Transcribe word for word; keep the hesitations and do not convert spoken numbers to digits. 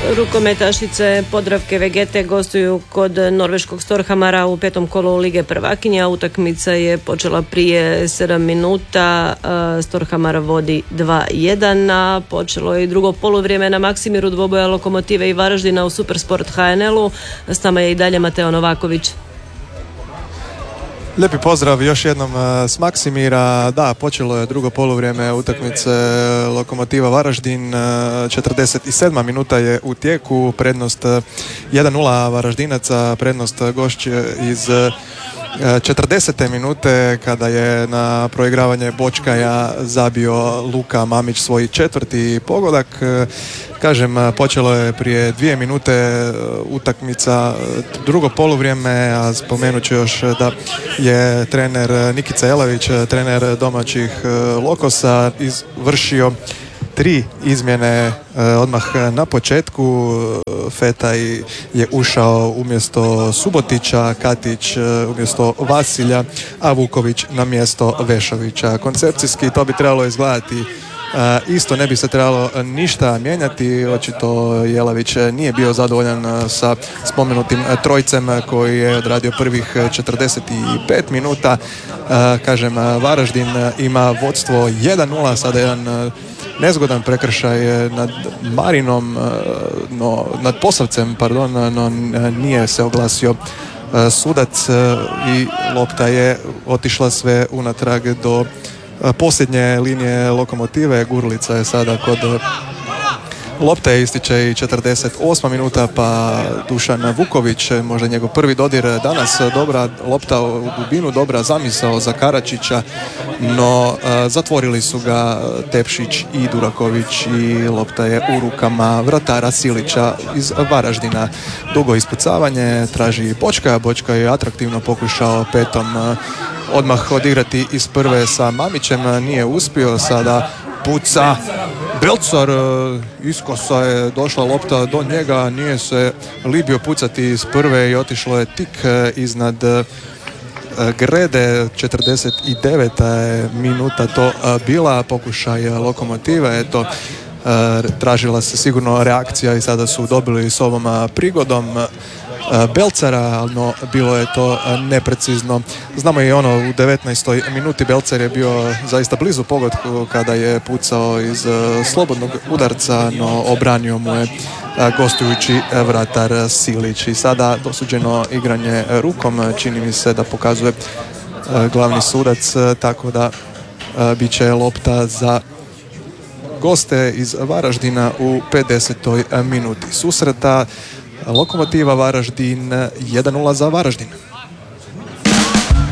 Rukometašice Podravke Vegete gostuju kod norveškog Storhamara u petom kolu Lige prvakinja. Utakmica je počela prije sedam minuta. Storhamar vodi dva jedan, a počelo je i drugo poluvrijeme na Maksimiru dvoboja Lokomotive i Varaždina u Supersport ha en el-u. S nama je i dalje Mateo Novaković. Lijepi pozdrav još jednom s Maksimira. Da, počelo je drugo poluvrijeme utakmice Lokomotiva Varaždin. četrdeset sedma minuta je u tijeku. Prednost jedan nula Varaždinaca, prednost gošće iz četrdesete minute kada je na proigravanje Bočkaja zabio Luka Mamić svoj četvrti pogodak. Kažem, počelo je prije dvije minute utakmica drugo poluvrijeme, a spomenut ću još da je trener Nikica Jelavić, trener domaćih Lokosa, izvršio tri izmjene odmah na početku. Fetaj je ušao umjesto Subotića, Katić umjesto Vasilja, a Vuković na mjesto Vešovića. Koncepcijski to bi trebalo izgledati isto, ne bi se trebalo ništa mijenjati. Očito Jelavić nije bio zadovoljan sa spomenutim trojcem koji je odradio prvih četrdeset pet minuta. Kažem, Varaždin ima vodstvo jedan nula, sada jedan nezgodan prekršaj nad Marinom, no, nad Posavcem, pardon, no nije se oglasio sudac i lopta je otišla sve unatrag do posljednje linije Lokomotive. Gurlica je sada kod lopte, ističe i četrdeset osma minuta, pa Dušan Vuković, možda njegov prvi dodir danas. Dobra lopta u dubinu, dobra zamisao za Karačića, no zatvorili su ga Tepšić i Duraković i lopta je u rukama vratara Silića iz Varaždina. Dugo ispucavanje, traži Bočka. Bočka je atraktivno pokušao petom odmah odigrati iz prve sa Mamićem, nije uspio. Sada puca Belcar, iskosa je došla lopta do njega, nije se libio pucati iz prve i otišlo je tik iznad grede. četrdeset deveta je minuta to bila, pokušaj Lokomotive, eto, tražila se sigurno reakcija i sada su dobili s ovom prigodom Belcara, no bilo je to neprecizno. Znamo i ono, u devetnaestoj minuti Belcar je bio zaista blizu pogodku kada je pucao iz slobodnog udarca, no obranio mu je gostujući vratar Silić. I sada dosuđeno igranje rukom, čini mi se da pokazuje glavni sudac, tako da bit će lopta za goste iz Varaždina u pedesetoj minuti susreta. Lokomotiva Varaždin jedan nula za Varaždin.